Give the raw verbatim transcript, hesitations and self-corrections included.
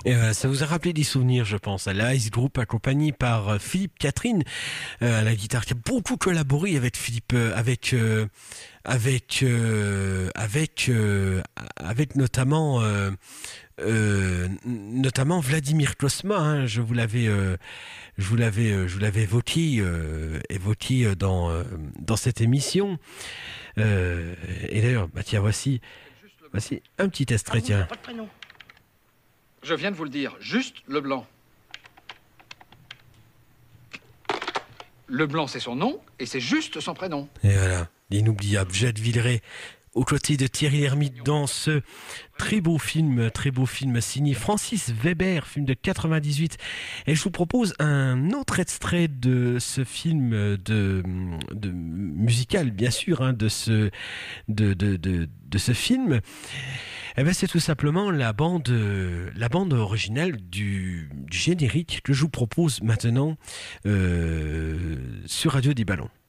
Et voilà, ça vous a rappelé des souvenirs, je pense, à l'Ice Group accompagné par euh, Philippe Catherine euh, à la guitare, qui a beaucoup collaboré avec Philippe, euh, avec euh, avec euh, avec euh, avec notamment euh, euh, notamment Vladimir Kosma. Hein, je vous l'avais euh, je vous l'avais euh, je vous l'avais évoqué euh, évoqué dans euh, dans cette émission. Euh, et d'ailleurs, bah tiens, voici voici un petit extrait. Tiens. Pas de prénom. Je viens de vous le dire, juste le blanc. Le blanc, c'est son nom, et c'est juste son prénom. Et voilà, l'inoubliable Jette Villeray, aux côtés de Thierry Lhermitte dans ce très beau film, très beau film signé Francis Weber, film de quatre-vingt-dix-huit. Et je vous propose un autre extrait de ce film de, de musical, bien sûr, hein, de ce de, de, de, de ce film. Eh ben, c'est tout simplement la bande, la bande originale du, du générique que je vous propose maintenant euh, sur Radio des Ballons.